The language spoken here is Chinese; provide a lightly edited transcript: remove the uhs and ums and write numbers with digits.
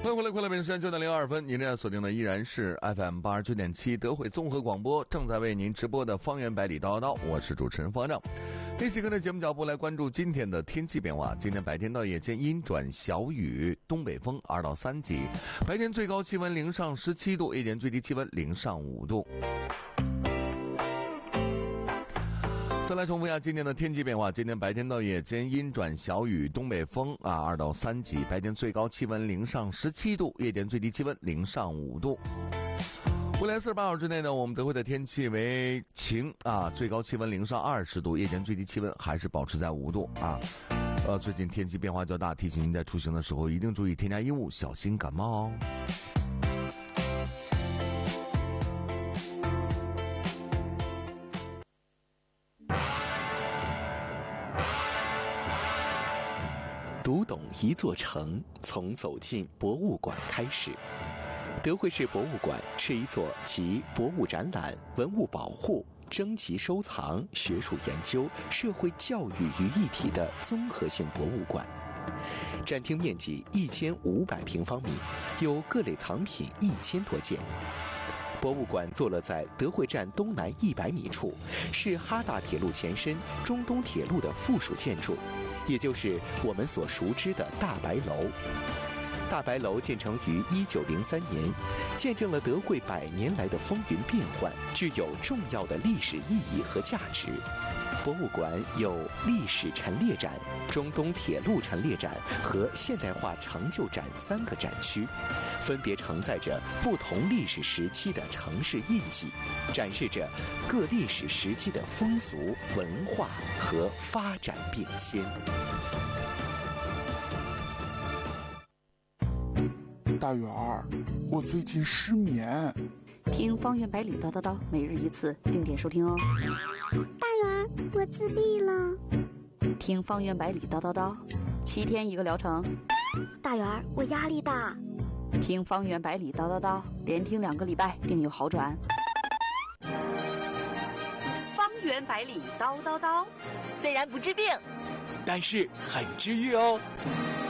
欢迎回来，快乐北京时间9:02，您正在锁定的依然是 FM89.7德惠综合广播，正在为您直播的方圆百里叨叨，我是主持人方丈。一起跟着节目脚步来关注今天的天气变化。今天白天到夜间阴转小雨，东北风2到3级，白天最高气温零上17度，夜间最低气温零上5度。再来重复一下今天的天气变化。今天白天到夜间阴转小雨，东北风2到3级，白天最高气温零上17度，夜间最低气温零上5度。未来48小时之内呢，我们德惠的天气为晴最高气温零上20度，夜间最低气温还是保持在5度最近天气变化较大，提醒您在出行的时候一定注意添加衣物，小心感冒哦。 读懂一座城，从走进博物馆开始。德惠市博物馆是一座集博物展览、文物保护、征集收藏、学术研究、社会教育于一体的综合性博物馆。展厅面积1500平方米，有各类藏品1000多件。博物馆坐落在德惠站东南100米处，是哈大铁路前身中东铁路的附属建筑，也就是我们所熟知的大白楼。大白楼建成于1903年，见证了德惠100年来的风云变幻，具有重要的历史意义和价值。博物馆有历史陈列展、中东铁路陈列展和现代化成就展3个展区，分别承载着不同历史时期的城市印记，展示着各历史时期的风俗、文化和发展变迁。 大圆儿，我最近失眠。 听方圆百里叨叨叨，每日一次，定点收听哦。 大圆儿，我自闭了。 听方圆百里叨叨叨，7天1个疗程。 大圆儿，我压力大。 听方圆百里叨叨叨，连听2个礼拜，定有好转。 方圆百里叨叨叨，虽然不治病， 但是很治愈哦。